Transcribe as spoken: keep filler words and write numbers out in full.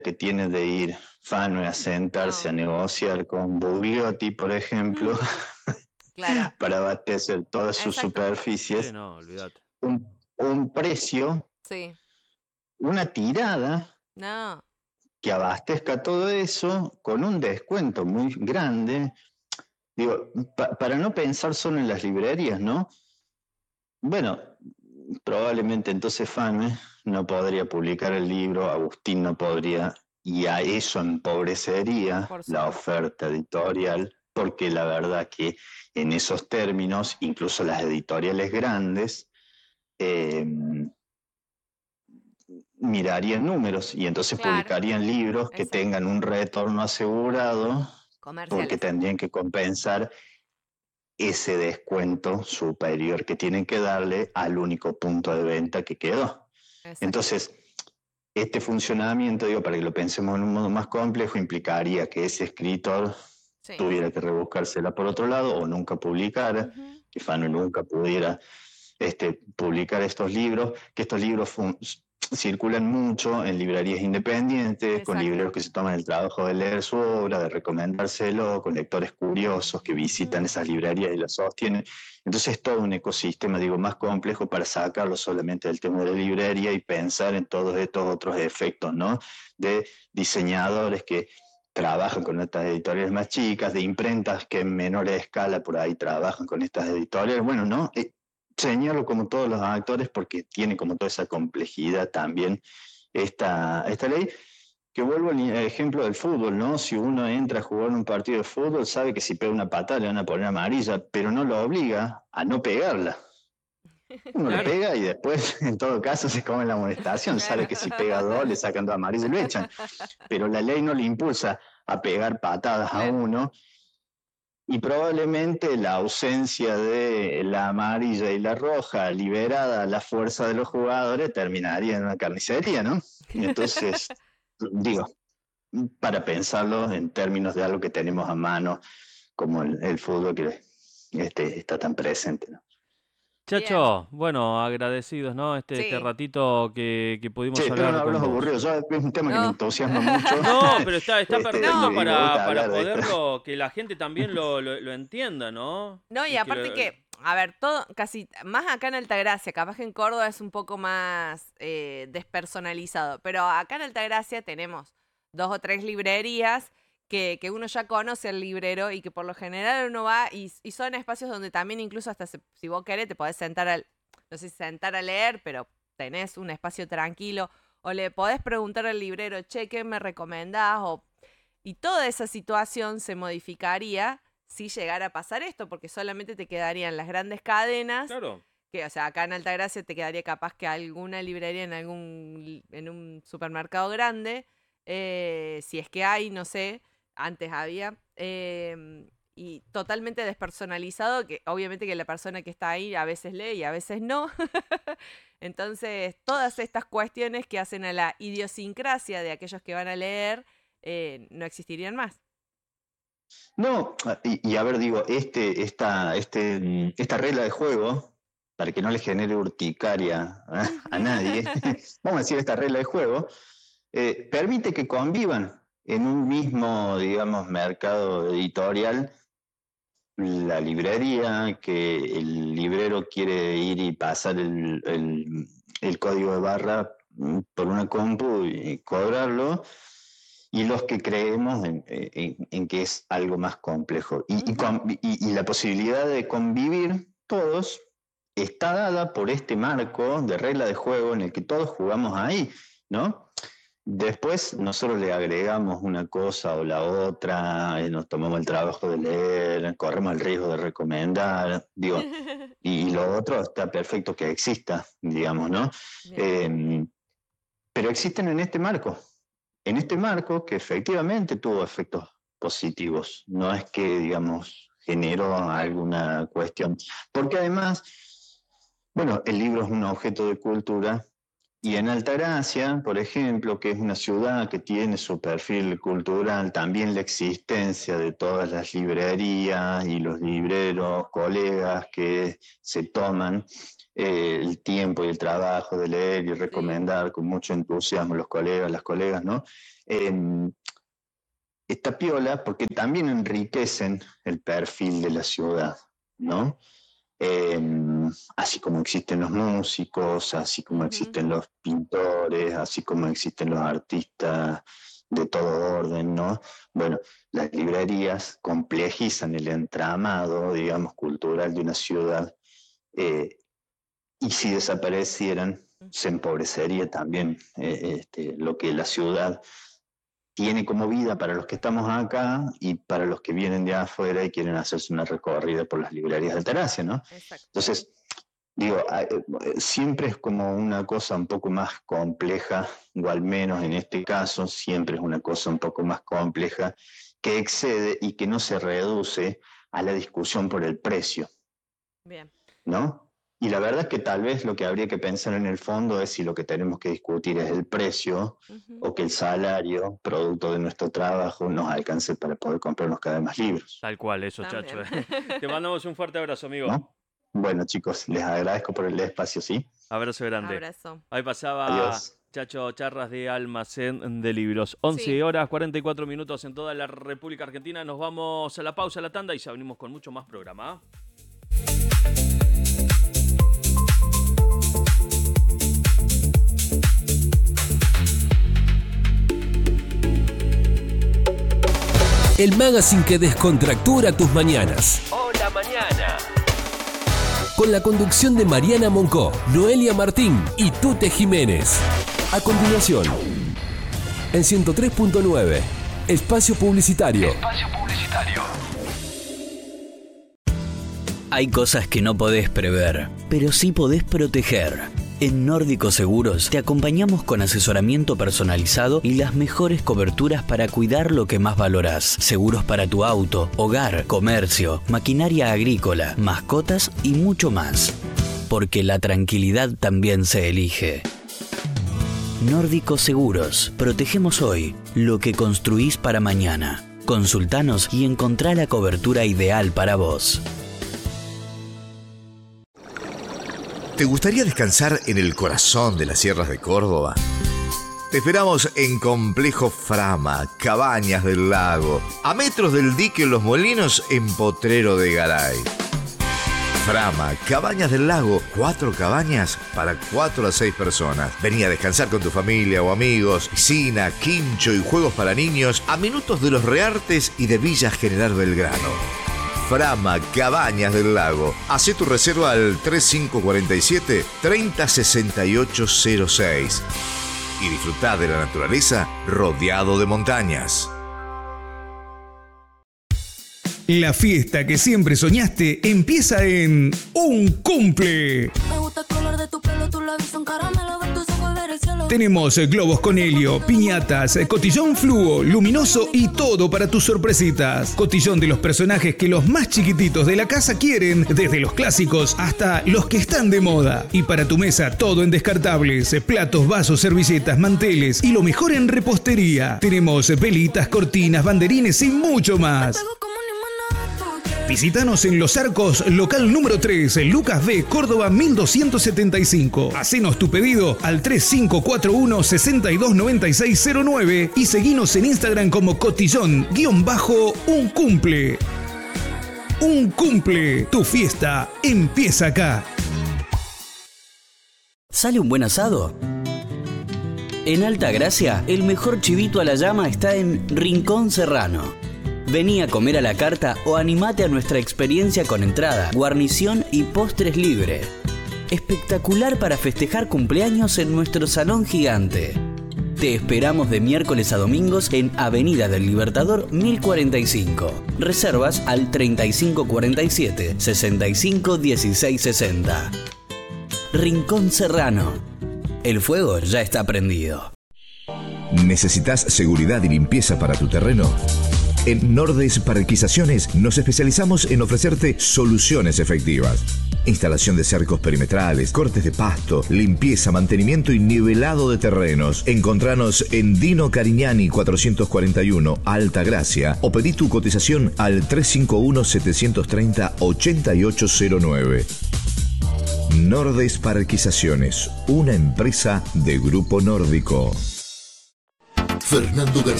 que tiene de ir Fanue a sentarse No. a negociar con Bugliotti, por ejemplo, Claro. para abastecer todas sus Exacto. Sí, superficies, no, olvídate. un, un precio, Sí. una tirada No. que abastezca todo eso con un descuento muy grande. Digo, pa- para no pensar solo en las librerías, ¿no? Bueno, probablemente entonces Fanue no podría publicar el libro, Agustín no podría, y a eso empobrecería Por la supuesto. oferta editorial, porque la verdad que en esos términos, incluso las editoriales grandes, eh, mirarían números y entonces Claro. publicarían libros que Exacto. tengan un retorno asegurado, porque Comerciales. tendrían que compensar ese descuento superior que tienen que darle al único punto de venta que quedó. Exacto. Entonces, este funcionamiento, digo, para que lo pensemos en un modo más complejo, implicaría que ese escritor Sí. tuviera que rebuscársela por otro lado o nunca publicara, Ujú. que Fano nunca pudiera este, publicar estos libros, que estos libros circulan mucho en librerías independientes, con Exacto. libreros que se toman el trabajo de leer su obra, de recomendárselo, con lectores curiosos que visitan Ujú. esas librerías y las sostienen. Entonces es todo un ecosistema, digo, más complejo para sacarlo solamente del tema de la librería y pensar en todos estos otros efectos, ¿no? De diseñadores que trabajan con estas editoriales más chicas, de imprentas que en menor escala por ahí trabajan con estas editoriales. Bueno, ¿no? Eh, señalo como todos los actores porque tiene como toda esa complejidad también esta, esta ley, que vuelvo al ejemplo del fútbol, ¿no? Si uno entra a jugar un partido de fútbol, sabe que si pega una patada le van a poner amarilla, pero no lo obliga a no pegarla. Uno le Claro. pega y después, en todo caso, se come la amonestación. Sabe Claro. que si pega dos, le sacan dos amarillas y lo echan. Pero la ley no le impulsa a pegar patadas a Claro. uno, y probablemente la ausencia de la amarilla y la roja liberada a la fuerza de los jugadores terminaría en una carnicería, ¿no? Entonces, digo, para pensarlo en términos de algo que tenemos a mano, como el, el fútbol que este, está tan presente, ¿no? Bien. Chacho, bueno, agradecidos, ¿no? Este, este Sí. ratito que, que Sí, pudimos espero no hablar con haberlos vos. aburrido. Yo, es un tema que me No. entusiasma mucho. No, pero está, está este, y, perfecto No. y me para, gusta para hablar de esto. poderlo, que la gente también lo, lo, lo entienda, ¿no? No, y Y que aparte lo- que, a ver, todo, casi, más acá en Altagracia, capaz que en Córdoba es un poco más eh, despersonalizado, pero acá en Altagracia tenemos dos o tres librerías que, que uno ya conoce al librero y que por lo general uno va y, y son espacios donde también incluso hasta se- si vos querés te podés sentar al, no sé si sentar a leer, pero tenés un espacio tranquilo o le podés preguntar al librero, che, ¿qué me recomendás? O, y toda esa situación se modificaría si llegara a pasar esto, porque solamente te quedarían las grandes cadenas, Claro. que, o sea, acá en Altagracia te quedaría capaz que alguna librería en algún en un supermercado grande, eh, si es que hay, no sé, antes había, eh, y totalmente despersonalizado, que obviamente que la persona que está ahí a veces lee y a veces no. Entonces, todas estas cuestiones que hacen a la idiosincrasia de aquellos que van a leer, eh, no existirían más. No, y, y a ver, digo, este, esta, este, esta regla de juego, para que no le genere urticaria a, a nadie, vamos a decir esta regla de juego, eh, permite que convivan en un mismo, digamos, mercado editorial la librería, que el librero quiere ir y pasar el, el, el código de barra por una compu y cobrarlo, y los que creemos en, en, en que es algo más complejo. Y, y, Ujú. y, y la posibilidad de convivir todos está dada por este marco de regla de juego en el que todos jugamos ahí, ¿no? Después nosotros le agregamos una cosa o la otra, eh, nos tomamos el trabajo de leer, corremos el riesgo de recomendar, digo, y, y lo otro está perfecto que exista, digamos, ¿no? Bien. Eh, pero existen en este marco, en este marco que efectivamente tuvo efectos positivos, no es que, digamos, generó Claro. alguna cuestión, porque además, bueno, el libro es un objeto de cultura Y en Altagracia, por ejemplo, que es una ciudad que tiene su perfil cultural, también la existencia de todas las librerías y los libreros, colegas que se toman eh, el tiempo y el trabajo de leer y recomendar sí. con mucho entusiasmo los colegas, las colegas, ¿no? Eh, Está piola porque también enriquecen el perfil de la ciudad, ¿no? Eh, así como existen los músicos, así como uh-huh. existen los pintores, así como existen los artistas de todo orden, ¿no? Bueno, las librerías complejizan el entramado, digamos, cultural de una ciudad, eh, y si desaparecieran, se empobrecería también eh, este, lo que la ciudad tiene como vida para los que estamos acá y para los que vienen de afuera y quieren hacerse una recorrida por las librerías de Altagracia, ¿no? Exacto. Entonces, digo, siempre es como una cosa un poco más compleja, o al menos en este caso, siempre es una cosa un poco más compleja que excede y que no se reduce a la discusión por el precio. Bien. ¿No? Y la verdad es que tal vez lo que habría que pensar en el fondo es si lo que tenemos que discutir es el precio uh-huh. o que el salario, producto de nuestro trabajo, nos alcance para poder comprarnos cada vez más libros. Tal cual, eso, También. Chacho. Te mandamos un fuerte abrazo, amigo. ¿No? Bueno, chicos, les agradezco por el espacio, ¿sí? Abrazo grande. Abrazo. Ahí pasaba Adiós. Chacho Charras de Almacén de Libros. once sí. horas, cuarenta y cuatro minutos en toda la República Argentina. Nos vamos a la pausa, a la tanda y ya venimos con mucho más programa. El magazine que descontractura tus mañanas. Hola mañana. Con la conducción de Mariana Moncó, Noelia Martín y Tute Jiménez. A continuación, en ciento tres punto nueve, Espacio Publicitario. Espacio Publicitario. Hay cosas que no podés prever, pero sí podés proteger. En Nórdico Seguros te acompañamos con asesoramiento personalizado y las mejores coberturas para cuidar lo que más valorás. Seguros para tu auto, hogar, comercio, maquinaria agrícola, mascotas y mucho más. Porque la tranquilidad también se elige. Nórdico Seguros. Protegemos hoy lo que construís para mañana. Consultanos y encontrá la cobertura ideal para vos. ¿Te gustaría descansar en el corazón de las sierras de Córdoba? Te esperamos en Complejo Frama, Cabañas del Lago, a metros del dique Los Molinos en Potrero de Garay. Frama, Cabañas del Lago, cuatro cabañas para cuatro a seis personas. Vení a descansar con tu familia o amigos, piscina, quincho y juegos para niños a minutos de Los Reartes y de Villa General Belgrano. Frama, Cabañas del Lago. Hacé tu reserva al tres cinco cuatro siete, tres cero seis ocho cero seis y disfrutá de la naturaleza rodeado de montañas. La fiesta que siempre soñaste empieza en Un Cumple. Me gusta el color de tu pelo, tus labios son caramelo, ver tus ojos, ver el cielo. Tenemos globos con helio, piñatas, cotillón fluo, luminoso y todo para tus sorpresitas. Cotillón de los personajes que los más chiquititos de la casa quieren, desde los clásicos hasta los que están de moda. Y para tu mesa, todo en descartables, platos, vasos, servilletas, manteles y lo mejor en repostería. Tenemos velitas, cortinas, banderines y mucho más. Visítanos en Los Arcos, local número tres, Lucas B, Córdoba mil doscientos setenta y cinco. Hacenos tu pedido al tres cinco cuatro uno, seis dos nueve seis cero nueve y seguinos en Instagram como cotillón guión bajo un cumple. Un Cumple, tu fiesta empieza acá. ¿Sale un buen asado? En Altagracia, el mejor chivito a la llama está en Rincón Serrano. Vení a comer a la carta o animate a nuestra experiencia con entrada, guarnición y postres libre. Espectacular para festejar cumpleaños en nuestro salón gigante. Te esperamos de miércoles a domingos en Avenida del Libertador mil cuarenta y cinco. Reservas al treinta y cinco cuarenta y siete, sesenta y cinco dieciséis sesenta. Rincón Serrano. El fuego ya está prendido. ¿Necesitas seguridad y limpieza para tu terreno? En Nordes Parquizaciones nos especializamos en ofrecerte soluciones efectivas. instalación de cercos perimetrales, cortes de pasto, limpieza, mantenimiento y nivelado de terrenos. Encontranos en Dino Carignani cuatrocientos cuarenta y uno, Altagracia, o pedí tu cotización al tres cinco uno, siete tres cero, ocho ocho cero nueve. Nordes Parquizaciones, una empresa de Grupo Nórdico. Fernando García